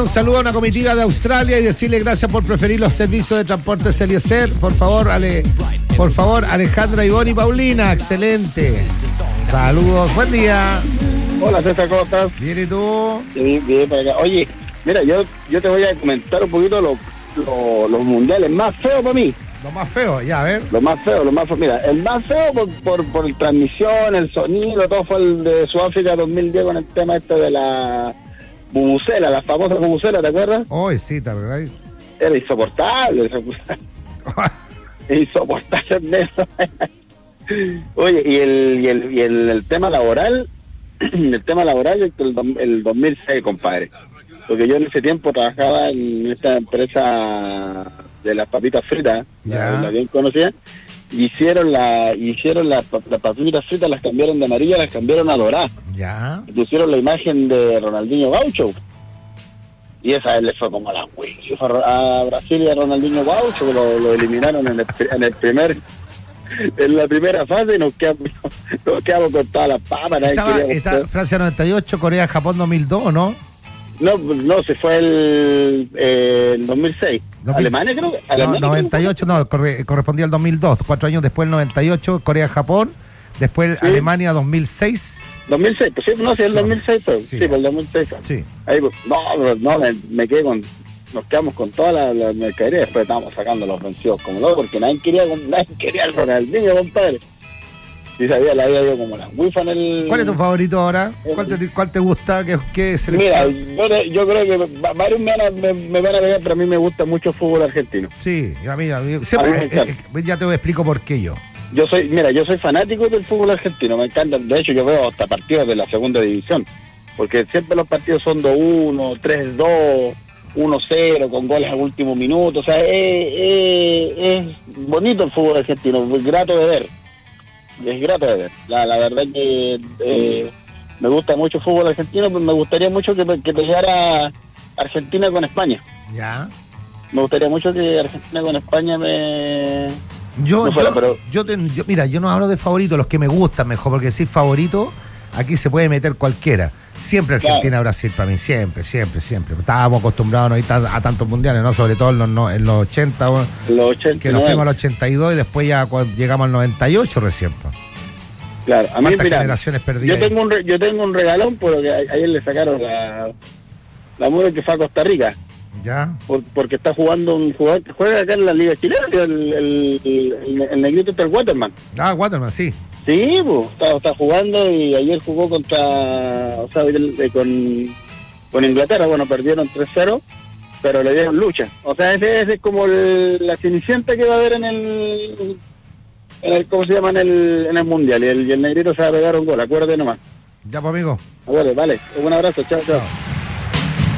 un saludo a una comitiva de Australia y decirle gracias por preferir los servicios de transporte Eliezer. Por favor, Alejandra, Ivonne y Paulina. Excelente. Saludos, buen día. Hola, César, ¿cómo estás? Bien, ¿y tú? Sí, bien, para acá. Oye, mira, yo te voy a comentar un poquito los mundiales más feos para mí. Lo más feo, ya, a ver. Lo más feo. Mira, el más feo por transmisión, el sonido, todo fue el de Sudáfrica 2010 con el tema este de la bubucela, la famosa bubucela, ¿te acuerdas? Hoy sí, ¿verdad? Era insoportable. Insoportable eso. Oye, y el tema laboral, el 2006, compadre. Porque yo en ese tiempo trabajaba en esta empresa de las papitas fritas, la bien conocida, hicieron las papitas fritas, las cambiaron de amarilla, las cambiaron a dorada. Ya. Pusieron la imagen de Ronaldinho Gaucho. Y esa le fue como la güey. A Brasil y a Ronaldinho Gaucho lo eliminaron en la primera fase y nos quedamos con todas las papas. Está Francia 98, Corea, Japón 2002, ¿no? No, se fue el 2006. Alemania, creo. No, 98, no, correspondía al 2002. 4 años después, el 98, Corea, Japón. Después, sí. Alemania, 2006. 2006, pues sí, no, sí, el 2006, pues. Sí, pues el 2006. Sí. Ahí, pues, me quedé nos quedamos con toda la mercadería. Después estábamos sacando los vencidos como locos, porque nadie quería el Ronaldinho, compadre. Sí, sabía, la había ido como la wifa en el... ¿Cuál es tu favorito ahora? ¿Cuál te gusta? ¿Qué selección? Mira, yo creo que varios me van a pegar, pero a mí me gusta mucho el fútbol argentino. Sí, a mí siempre, ya te explico por qué yo. Yo soy fanático del fútbol argentino, me encanta. De hecho, yo veo hasta partidos de la segunda división, porque siempre los partidos son 2-1, 3-2, 1-0, con goles al último minuto. O sea, es bonito el fútbol argentino, es grato de ver. Es grato de ver. La verdad que me gusta mucho el fútbol argentino, pero me gustaría mucho que peleara Argentina con España. Ya. Me gustaría mucho que Argentina con España mira, yo no hablo de favoritos, los que me gustan mejor, porque si favorito, aquí se puede meter cualquiera. Siempre Argentina-Brasil para mí, siempre. Estábamos acostumbrados a no ir a tantos mundiales, ¿no? Sobre todo en los 80, que nos fuimos al 82 y después ya llegamos al 98 recién. Claro, a mí, mira, generaciones perdidas. Yo tengo un regalón, porque ayer le sacaron la mujer que fue a Costa Rica. Ya. Porque está jugando juega acá en la Liga Chilena, el negrito está el Waterman. Ah, Waterman, sí. Sí, pues, está jugando y ayer jugó con Inglaterra. Bueno, perdieron 3-0, pero le dieron lucha. O sea, ese es como la cenicienta que va a haber en el ¿cómo se llama? En el Mundial. Y el negrito se va a pegar un gol, acuérdate nomás. Ya, pues, amigo. Vale, un abrazo, chao.